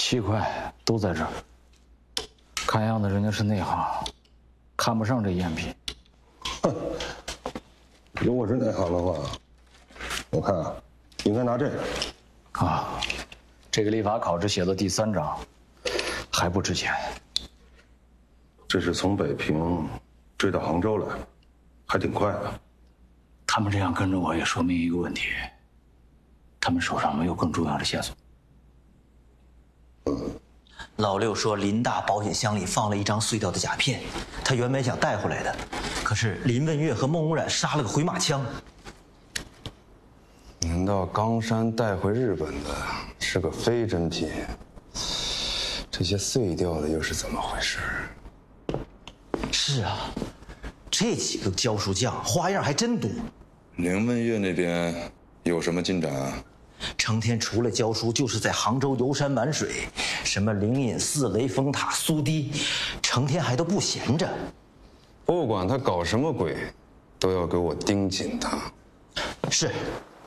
7块都在这儿。看样子人家是内行，看不上这赝品。 哼，如果是内行的话，我看啊，应该拿这个。 啊，这个立法考试写到第3章，还不值钱。 这是从北平追到杭州来，还挺快的。 他们这样跟着我，也说明一个问题：他们手上没有更重要的线索。 老六说林大保险箱里放了一张碎掉的甲片，他原本想带回来的，可是林文月和孟无染杀了个回马枪。 难道冈山带回日本的是个非真品？这些碎掉的又是怎么回事？ 是啊，这几个教书匠花样还真多。 林文月那边有什么进展啊？ 成天除了教书，就是在杭州游山玩水，什么灵隐寺、雷峰塔、苏堤，成天还都不闲着。 不管他搞什么鬼，都要给我盯紧他。 是，